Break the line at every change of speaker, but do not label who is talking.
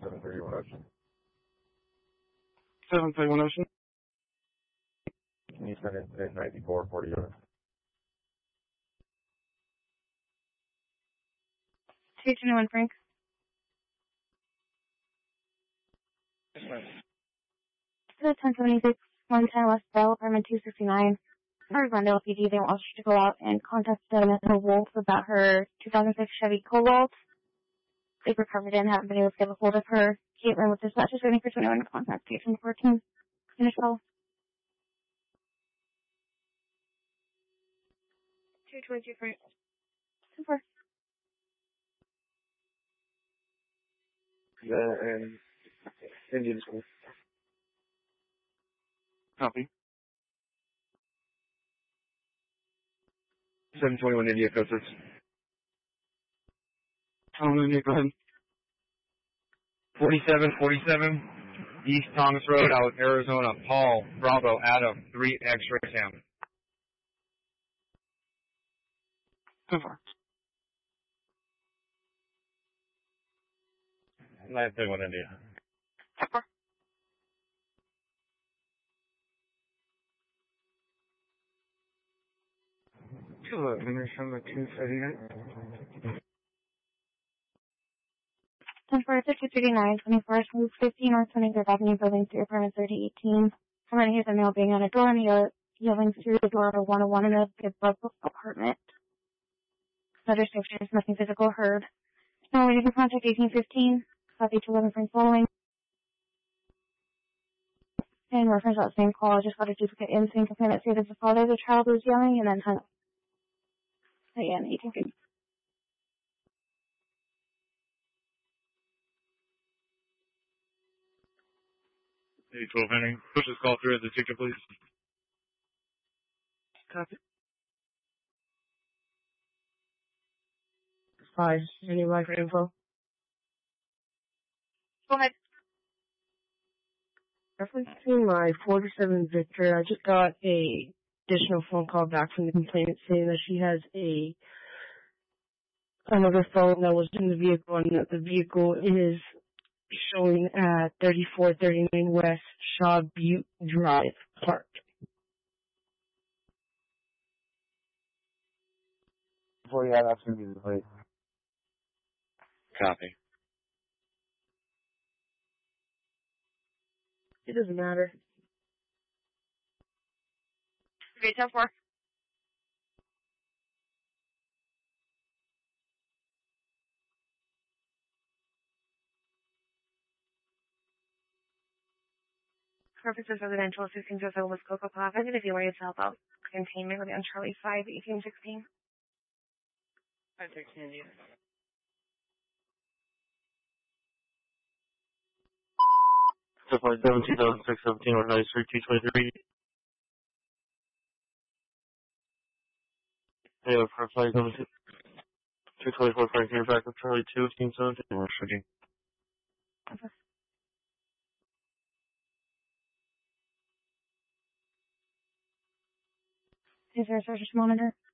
731 Ocean.
731 Ocean.
Can you send incident 94, 40 units?
221 Frank.
Yes, ma'am.
To 1076, 110 West Bell, apartment 269. Our Glendale PD, they want you to go out and contact Ms. Wolf about her 2006 Chevy Cobalt. They've recovered it and haven't been able to get a hold of her. Caitlin with dispatch is waiting for 21 to contact Station 14. Finish call. 222 Frank. Super.
And Indian School. Copy. 721 India Code 6. India, go ahead. 4747 East Thomas Road, out Arizona. Paul, Bravo, Adam, 3 X-ray Sam. So far. 931 India.
Super.
239.
10-4-5239, 21st, Loop 15, North 23rd Avenue, Building 3, Apartment 3018. Someone hears a male being on a door and yelling through the door of a 101 in the above apartment. Another description is nothing physical heard. Now we can contact 1815, copy to 11 Frank following. And reference that same call, I just got a duplicate instinct complaint that stated the father of the child was yelling and then hung up. Again, 1815.
812 Henry. Push this call through as a ticket, please.
Copy.
5, any live info?
Go ahead.
Reference to my 47 Victor, I just got a additional phone call back from the complainant saying that she has another phone that was in the vehicle and that the vehicle is showing at 3439 West Shaw Butte Drive, Park.
Yeah, that's going to be the plate.
Copy.
It doesn't matter.
Okay, 10-4. Purposes residential assisting to fill with Cocoa Plaza. If you want to help out containment, will be on Charlie 5, 1816.
516 India.
So 57 2006 17 or 93 223. Yeah, for flight number 224 Frank here back with Charlie 2 Team 17. We're shooting.
Okay. Is there a surface monitor?